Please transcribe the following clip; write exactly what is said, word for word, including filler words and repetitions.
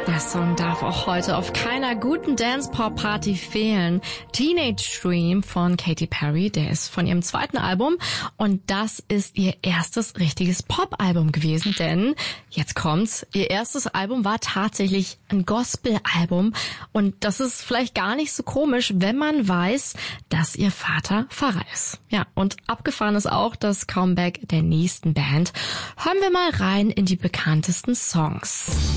Der Song darf auch heute auf keiner guten Dance-Pop-Party fehlen. Teenage Dream von Katy Perry, der ist von ihrem zweiten Album und das ist ihr erstes richtiges Pop-Album gewesen, denn jetzt kommt's, ihr erstes Album war tatsächlich ein Gospel-Album und das ist vielleicht gar nicht so komisch, wenn man weiß, dass ihr Vater Pfarrer ist. Ja, und abgefahren ist auch das Comeback der nächsten Band. Hören wir mal rein in die bekanntesten Songs.